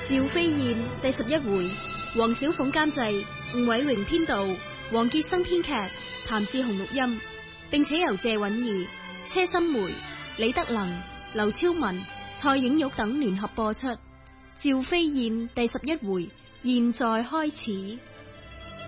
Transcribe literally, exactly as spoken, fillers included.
趙飛燕第十一回，黃小鳳監製，吳偉榮編導，黃傑生編劇，譚志雄錄音，並且由謝允兒、車心梅、李德能、劉超文、蔡影玉等聯合播出。趙飛燕第十一回，現在開始。